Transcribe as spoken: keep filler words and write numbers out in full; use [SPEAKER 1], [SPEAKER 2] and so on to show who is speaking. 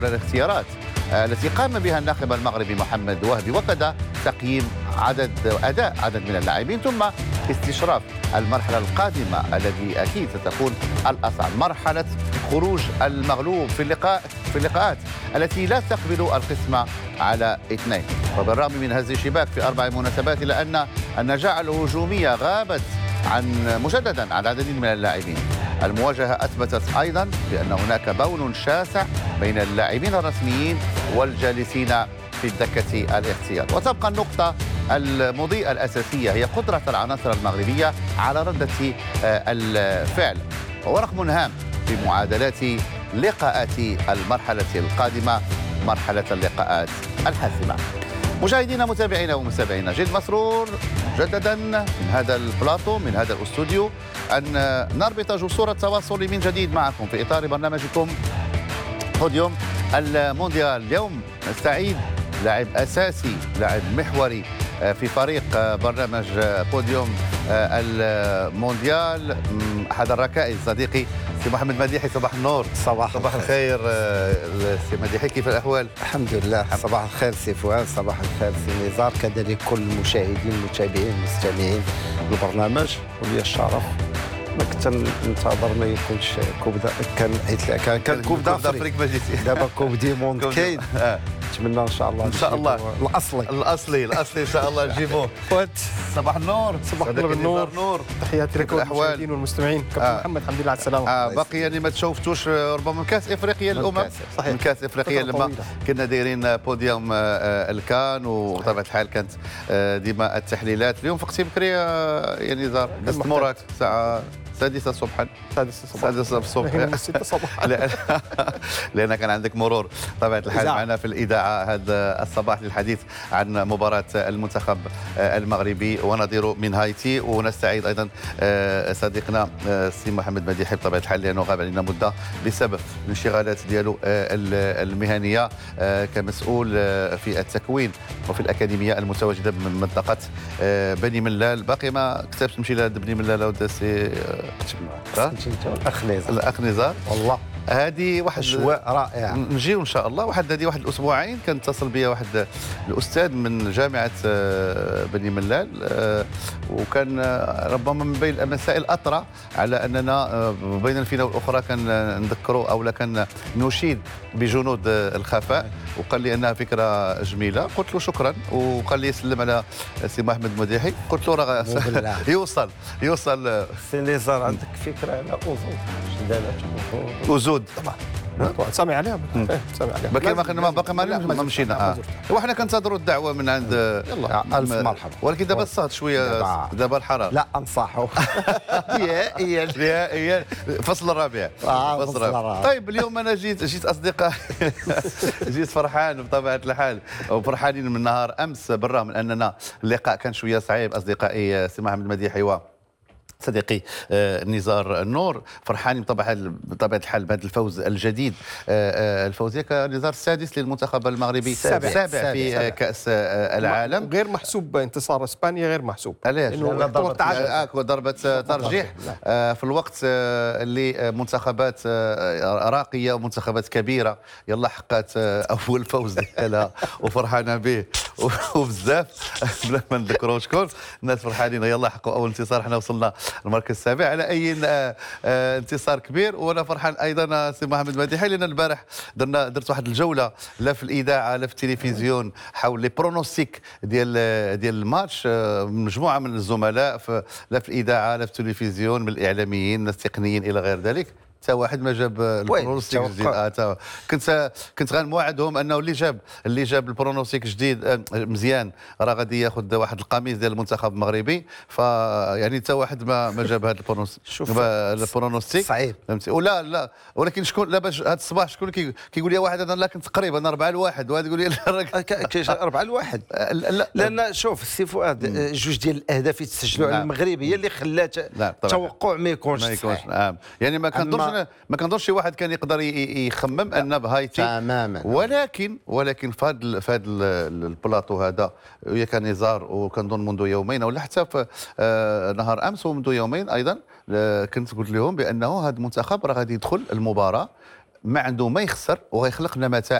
[SPEAKER 1] الاختيارات التي قام بها الناخب المغربي محمد وهبي، وكذا تقييم عدد أداء عدد من اللاعبين، ثم استشراف المرحلة القادمة التي أكيد ستكون الأصعب، مرحلة خروج المغلوب في اللقاء في اللقاءات التي لا تقبل القسمة على اثنين. وبالرغم من هز الشباك في أربع مناسبات، إلا أن النجاعة الهجومية غابت عن مجددا عن عدد من اللاعبين. المواجهة أثبتت أيضا بأن هناك بون شاسع بين اللاعبين الرسميين والجالسين في الدكة الاحتياط. وتبقى النقطة المضيئة الأساسية هي قدرة العناصر المغربية على ردة الفعل، ورقم هام في معادلات لقاءات المرحلة القادمة، مرحلة اللقاءات الحاسمة. مشاهدينا متابعينا ومتابعينا، جد مسرور مجددا من هذا البلاطو من هذا الاستوديو أن نربط جسور التواصل من جديد معكم في إطار برنامجكم بوديوم المونديال. اليوم نستعيد لاعب أساسي، لاعب محوري في فريق برنامج بوديوم المونديال، أحد الركائز صديقي سي محمد مديحي. صباح النور.
[SPEAKER 2] صباح
[SPEAKER 1] صباح الخير سي مديحي، كيف الأحوال؟
[SPEAKER 2] الحمد لله. صباح الخير سي فؤاد، صباح الخير سي نزار، كذلك كل المشاهدين المتابعين المستمعين للبرنامج. ولي الشرف. ما كنت ننتظر ما يكونش كوب كان حيت كان كان كوب دافريك
[SPEAKER 1] ما جيتي،
[SPEAKER 2] دابا كوب دي موند كاين. نتمنى ان شاء الله
[SPEAKER 1] ان شاء الله
[SPEAKER 2] الاصلي
[SPEAKER 1] الاصلي الاصلي ان شاء الله نجيبوه. صباح النور.
[SPEAKER 3] صباح النور.
[SPEAKER 1] نور.
[SPEAKER 3] تحياتي لكم المشاهدين والمستمعين. كابتن آه. محمد الحمد لله على السلامه.
[SPEAKER 1] آه باقي يعني ما تشوفتوش ربما من كاس افريقيا الامم.
[SPEAKER 3] صحيح.
[SPEAKER 1] من كاس افريقيا لما كنا دايرين بوديوم الكان، وبطبيعه الحال كانت ديما التحليلات. اليوم فقتي بكري يعني زار قصت موراك الساعه السادسة صبحا.
[SPEAKER 3] السادسة صباحا.
[SPEAKER 1] السادسة الصبح.
[SPEAKER 3] الستة صباحا.
[SPEAKER 1] لأن كان عندك مرور طبيعة الحال معنا في الإذاعة هذا الصباح للحديث عن مباراة المنتخب المغربي ونظيره من هايتي. ونستعيد أيضا صديقنا سي محمد مديحي بطبيعة الحال لأنه غاب علينا مدة بسبب الانشغالات ديالو المهنية كمسؤول في التكوين وفي الأكاديمية المتواجدة من منطقة بني ملال. باقي ما كتبش نمشي لهاد بني ملال ودا سي
[SPEAKER 2] الاخ نزار.
[SPEAKER 1] الاخ نزار
[SPEAKER 2] والله
[SPEAKER 1] هذه واحد
[SPEAKER 2] اجواء رائعه.
[SPEAKER 1] نجيو ان شاء الله. واحد هذه واحد الاسبوعين كان اتصل بي واحد الاستاذ من جامعه بني ملال، وكان ربما من بين المسائل الاطرى على اننا بين الفينه والاخرى كان نذكروا او كان نشيد بجنود الخفاء، وقال لي انها فكره جميله. قلت له شكرا، وقال لي يسلم على سي محمد مديحي. قلت له راه يوصل يوصل
[SPEAKER 2] سي نزار. عندك فكره على اوزود جدالات
[SPEAKER 1] وزود
[SPEAKER 3] طبعا سامع عليها. سامع عليها.
[SPEAKER 1] باقي ما باقي ما ما مشينا. وحنا كنتظروا الدعوه من عند
[SPEAKER 2] يلا الف مرحبا.
[SPEAKER 1] ولكن دابا صات شويه دابا الحراره.
[SPEAKER 2] لا انصحوا نهائيا
[SPEAKER 1] نهائيا فصل الربيع.
[SPEAKER 2] فصل الربيع.
[SPEAKER 1] طيب اليوم انا جيت جيت اصدقائي جيت فرحان بطبيعه الحال، وفرحانين من نهار امس بالرغم من اننا اللقاء كان شويه صعيب. اصدقائي سي محمد المديحي صديقي آه نزار النور فرحانين بطبيعه بطبيعه الحال بهذا الفوز الجديد. آه الفوز نزار السادس للمنتخب المغربي، السابع السابع في سابع. كاس آه العالم.
[SPEAKER 3] غير محسوب انتصار اسبانيا، غير محسوب.
[SPEAKER 1] علاش؟
[SPEAKER 3] ضربه
[SPEAKER 1] ضربه ترجيح آه في الوقت آه اللي منتخبات آه راقيه ومنتخبات كبيره يلا حقات آه اول فوز ديالها وفرحانه به وبزاف بلا ما نذكروا شكون الناس فرحانين يلا حقوا اول انتصار. حنا وصلنا المركز السابع على اي آه آه انتصار كبير. وانا فرحان ايضا سي محمد مديحي لان البارح درنا درت واحد الجوله لا في الاذاعه لا في التلفزيون حول لي برونوستيك ديال ديال الماتش. آه مجموعه من الزملاء في لا في الاذاعه لا في التلفزيون من الاعلاميين الناس التقنيين الى غير ذلك. حتى واحد ما جاب البرونوستيك الجديد. آه كنت كنت غنوعدهم انه اللي جاب اللي جاب البرونوستيك الجديد آه مزيان راه غادي ياخذ واحد القميص ديال المنتخب المغربي. فيعني حتى واحد ما ما جاب هذا البرونوستيك. شوف البرونوستيك صعيب فهمتي ولا لا. ولكن شكون لا باش هذا الصباح شكون كيقول لي واحد انا لا كنت قريب انا أربعة لواحد وهذا يقول لي
[SPEAKER 2] كاين أربعة لواحد. لان شوف السي فؤاد جوج ديال الاهداف يتسجلوا على المغرب هي اللي خلات التوقع ما يكونش صحيح.
[SPEAKER 1] يعني ما كنظنش ما كنظنش شي واحد كان يقدر يخمم ان بهايتي
[SPEAKER 2] تماما.
[SPEAKER 1] ولكن ولكن في هذا في هذا البلاطو هذا هي كان نزار وكنظن منذ يومين ولا حتى في آه نهار امس ومنذ يومين ايضا كنت قلت لهم بانه هذا المنتخب راه غادي يدخل المباراه ما عنده ما يخسر وغيخلق لنا